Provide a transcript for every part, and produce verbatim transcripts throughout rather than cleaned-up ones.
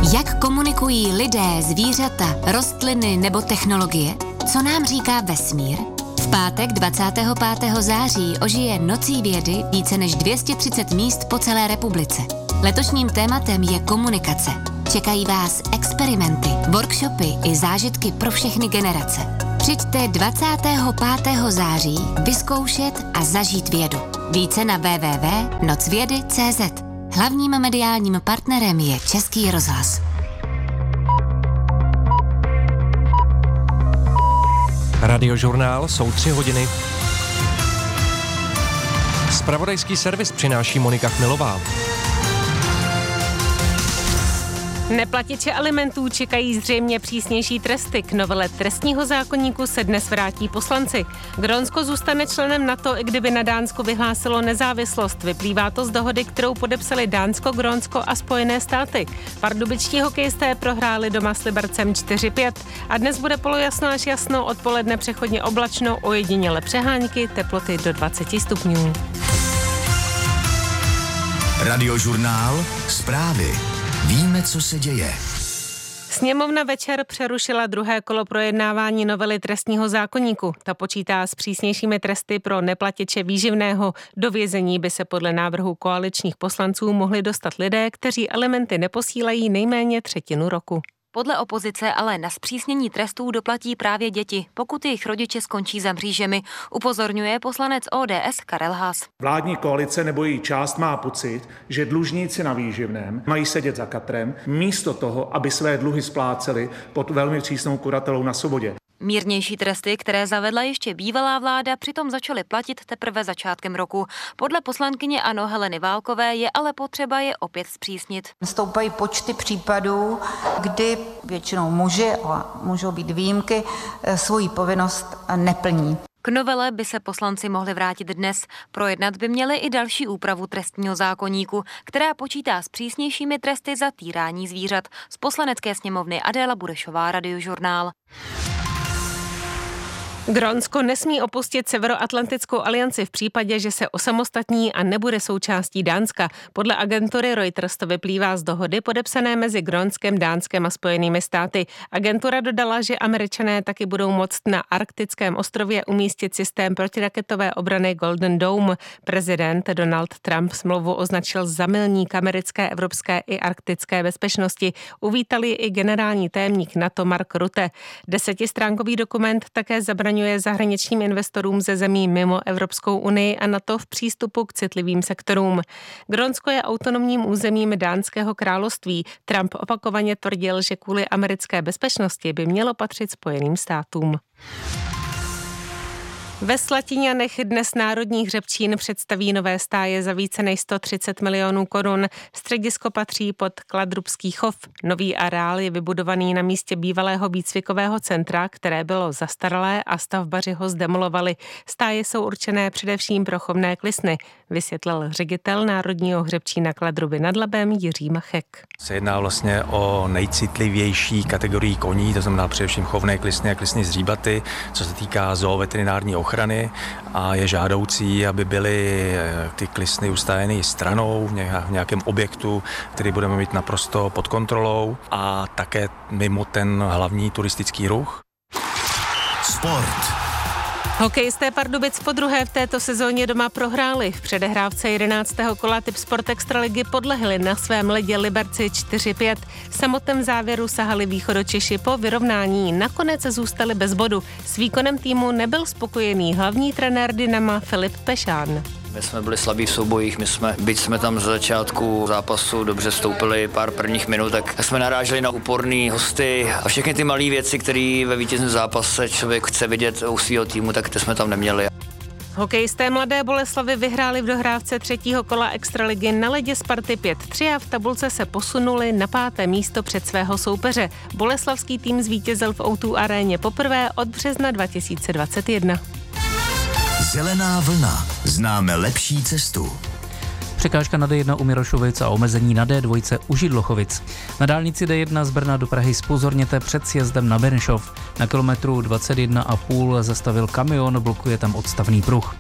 Jak komunikují lidé, zvířata, rostliny nebo technologie? Co nám říká vesmír? V pátek dvacátého pátého září ožije Nocí vědy více než dvě stě třicet míst po celé republice. Letošním tématem je komunikace. Čekají vás experimenty, workshopy i zážitky pro všechny generace. Přijďte dvacátého pátého září vyzkoušet a zažít vědu. Více na w w w tečka noc vědy tečka c z. Hlavním mediálním partnerem je Český rozhlas. Radiožurnál jsou tři hodiny. Zpravodajský servis přináší Monika Chmilová. Neplatiče alimentů čekají zřejmě přísnější tresty. K novele trestního zákoníku se dnes vrátí poslanci. Grónsko zůstane členem NATO, i kdyby na Dánsku vyhlásilo nezávislost. Vyplývá to z dohody, kterou podepsali Dánsko, Grónsko a Spojené státy. Pardubičtí hokejisté prohráli doma s Libercem čtyři pět. A dnes bude polojasno až jasno, odpoledne přechodně oblačno, ojediněle přehánky, teploty do dvacet stupňů. Radiožurnál, zprávy. Víme, co se děje. Sněmovna večer přerušila druhé kolo projednávání novely trestního zákoníku. Ta počítá s přísnějšími tresty pro neplatiče výživného. Do vězení by se podle návrhu koaličních poslanců mohli dostat lidé, kteří alimenty neposílají nejméně třetinu roku. Podle opozice ale na zpřísnění trestů doplatí právě děti, pokud jejich rodiče skončí za mřížemi, upozorňuje poslanec O D S Karel Haas. Vládní koalice nebo její část má pocit, že dlužníci na výživném mají sedět za katrem, místo toho, aby své dluhy spláceli pod velmi přísnou kuratelou na svobodě. Mírnější tresty, které zavedla ještě bývalá vláda, přitom začaly platit teprve začátkem roku. Podle poslankyně ANO Heleny Válkové je ale potřeba je opět zpřísnit. Stoupají počty případů, kdy většinou muži, ale můžou být výjimky, svoji povinnost neplní. K novele by se poslanci mohli vrátit dnes. Projednat by měli i další úpravu trestního zákoníku, která počítá s přísnějšími tresty za týrání zvířat. Z Poslanecké sněmovny Adéla Burešová, Radiožurnál. Grónsko nesmí opustit Severoatlantickou alianci v případě, že se osamostatní a nebude součástí Dánska. Podle agentury Reuters to vyplývá z dohody podepsané mezi Grónskem, Dánskem a Spojenými státy. Agentura dodala, že Američané taky budou moct na arktickém ostrově umístit systém protiraketové obrany Golden Dome. Prezident Donald Trump smlouvu označil za milník americké, evropské i arktické bezpečnosti. Uvítali i generální tajemník NATO Mark Rutte. Desetistránkový dokument také zabraňuje zahraničním investorům ze zemí mimo Evropskou unii a NATO v přístupu k citlivým sektorům. Grónsko je autonomním územím Dánského království. Trump opakovaně tvrdil, že kvůli americké bezpečnosti by mělo patřit Spojeným státům. Ve Slatíňanech dnes Národní hřebčín představí nové stáje za více než sto třicet milionů korun. Středisko patří pod Kladrubský chov. Nový areál je vybudovaný na místě bývalého výcvikového centra, které bylo zastaralé a stavbaři ho zdemolovali. Stáje jsou určené především pro chovné klisny, vysvětlil ředitel Národního hřebčína Kladruby nad Labem Jiří Machek. Se jedná vlastně o nejcitlivější kategorii koní, to znamená především chovné klisny a klisny z říbaty, co se týká zooveterinární ochrany, a je žádoucí, aby byly ty klisny ustájeny stranou v nějakém objektu, který budeme mít naprosto pod kontrolou a také mimo ten hlavní turistický ruch. Sport. Hokejisté Pardubic podruhé v této sezóně doma prohráli. V předehrávce jedenáctého kola Typ Sport Extraligy podlehli na svém ledě Liberci čtyři pět. V samotném závěru sahali Východočeši po vyrovnání. Nakonec zůstali bez bodu. S výkonem týmu nebyl spokojený hlavní trenér Dynama Filip Pešán. My jsme byli slabí v soubojích, my jsme, byť jsme tam z začátku zápasu dobře vstoupili pár prvních minut, tak jsme naráželi na úporný hosty a všechny ty malé věci, které ve vítězném zápase člověk chce vidět u svého týmu, tak to jsme tam neměli. Hokejisté Mladé Boleslavi vyhráli v dohrávce třetího kola Extraligy na ledě Sparty pět tři a v tabulce se posunuli na páté místo před svého soupeře. Boleslavský tým zvítězil v O dva aréně poprvé od března dva tisíce dvacet jedna. Zelená vlna. Známe lepší cestu. Překážka na D jedna u Mirošovic a omezení na D dva u Židlochovic. Na dálnici D jedna z Brna do Prahy zpozorněte před sjezdem na Benešov. Na kilometru dvacet jedna a půl zastavil kamion, blokuje tam odstavný pruh.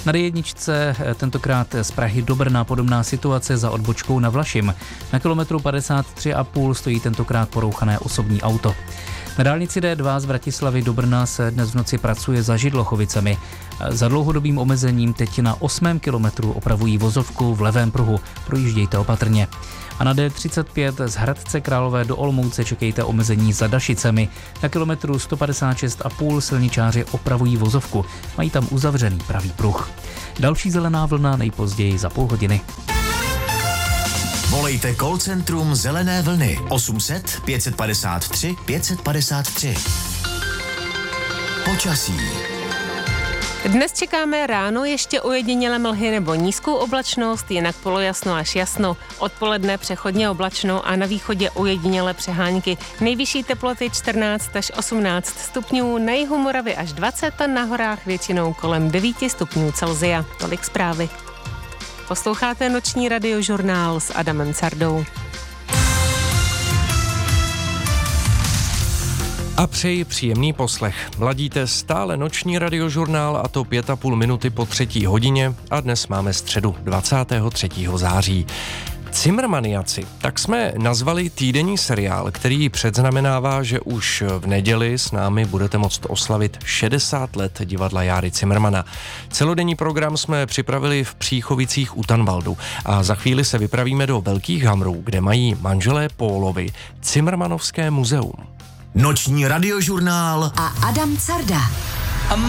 Na dé jedna tentokrát z Prahy do Brna podobná situace za odbočkou na Vlašim. Na kilometru padesát tři a půl stojí tentokrát porouchané osobní auto. Na dálnici dé dva z Bratislavy do Brna se dnes v noci pracuje za Židlochovicemi. Za dlouhodobým omezením teď na osmém kilometru opravují vozovku v levém pruhu. Projíždějte opatrně. A na dé třicet pět z Hradce Králové do Olomouce čekejte omezení za Dašicemi. Na kilometru sto padesát šest a půl silničáři opravují vozovku. Mají tam uzavřený pravý pruh. Další zelená vlna nejpozději za půl hodiny. Volejte call centrum Zelené vlny osm set pět padesát tři pět padesát tři. Počasí. Dnes čekáme ráno ještě ojedinělé mlhy nebo nízkou oblačnost, jinak polojasno až jasno. Odpoledne přechodně oblačno a na východě ojedinělé přehánky. Nejvyšší teploty čtrnáct až osmnáct stupňů, na jihu Moravy až dvacet a na horách většinou kolem devět stupňů Celsia. Tolik zprávy. Posloucháte noční radiožurnál s Adamem Cardou. A přeji příjemný poslech. Ladíte stále noční radiožurnál, a to pět a půl minuty po třetí hodině, a dnes máme středu dvacátého třetího září. Cimrmaniaci, tak jsme nazvali týdenní seriál, který předznamenává, že už v neděli s námi budete moct oslavit šedesát let divadla Járy Cimrmana. Celodenní program jsme připravili v Příchovicích u Tanvaldu a za chvíli se vypravíme do Velkých Hamrů, kde mají manželé Pólovi Cimrmanovské muzeum. Noční radiožurnál a Adam Carda.